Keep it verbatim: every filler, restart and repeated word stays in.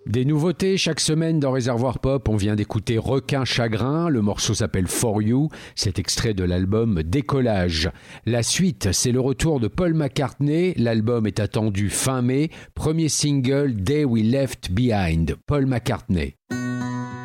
Des nouveautés chaque semaine dans Réservoir Pop. On vient d'écouter Requin Chagrin. Le morceau s'appelle For You. C'est extrait de l'album Décollage. La suite, c'est le retour de Paul McCartney. L'album est attendu fin mai. Premier single, Day We Left Behind. Paul McCartney.